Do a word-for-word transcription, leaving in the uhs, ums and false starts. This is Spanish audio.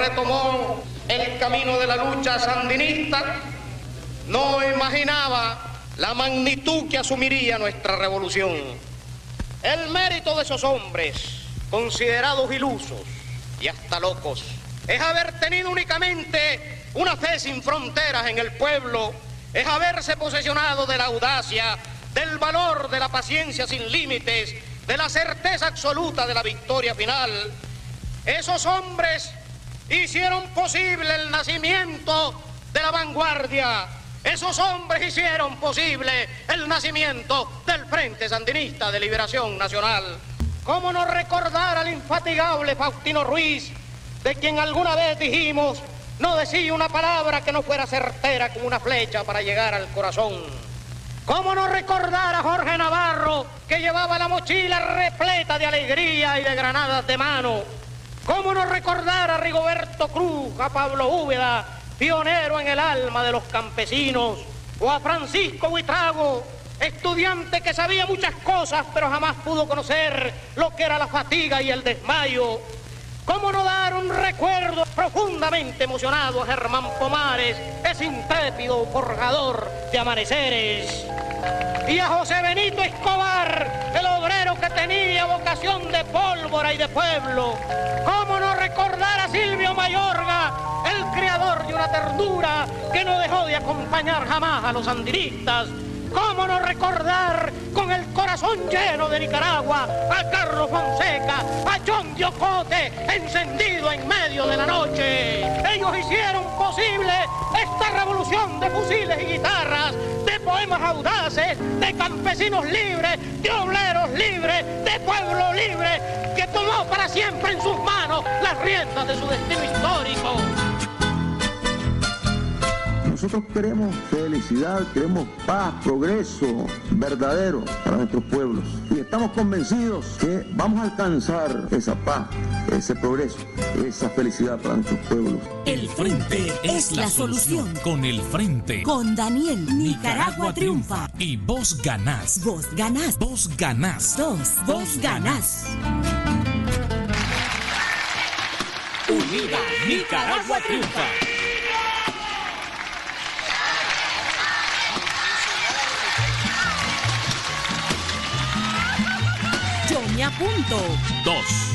retomó el camino de la lucha sandinista, no imaginaba la magnitud que asumiría nuestra revolución. El mérito de esos hombres, considerados ilusos y hasta locos, es haber tenido únicamente una fe sin fronteras en el pueblo, es haberse posesionado de la audacia, del valor, de la paciencia sin límites, de la certeza absoluta de la victoria final. Esos hombres hicieron posible el nacimiento de la vanguardia. Esos hombres hicieron posible el nacimiento del Frente Sandinista de Liberación Nacional. ¿Cómo no recordar al infatigable Faustino Ruiz, de quien alguna vez dijimos no decía una palabra que no fuera certera como una flecha para llegar al corazón? ¿Cómo no recordar a Jorge Navarro, que llevaba la mochila repleta de alegría y de granadas de mano? ¿Cómo no recordar a Rigoberto Cruz, a Pablo Úbeda, pionero en el alma de los campesinos? O a Francisco Buitrago, estudiante que sabía muchas cosas, pero jamás pudo conocer lo que era la fatiga y el desmayo. ¿Cómo no dar un recuerdo profundamente emocionado a Germán Pomares, ese intrépido forjador de amaneceres? Y a José Benito Escobar, el obrero que tenía vocación de pólvora y de pueblo. ¿Cómo no recordar a Silvio Mayorga, el creador de una ternura que no dejó de acompañar jamás a los sandinistas? ¿Cómo no recordar con el corazón lleno de Nicaragua a Carlos Fonseca, a John Diocote, encendido en medio de la noche? Ellos hicieron posible esta revolución de fusiles y guitarras, de poemas audaces, de campesinos libres, de obreros libres, de pueblo libre, que tomó para siempre en sus manos las riendas de su destino histórico. Nosotros queremos felicidad, queremos paz, progreso verdadero para nuestros pueblos. Y estamos convencidos que vamos a alcanzar esa paz, ese progreso, esa felicidad para nuestros pueblos. El Frente es la solución. Con el Frente. Con Daniel, Nicaragua triunfa. Y vos ganás. Vos ganás. Vos ganás. Dos. Vos ganás. Unida, Nicaragua triunfa. Yo me apunto. Dos.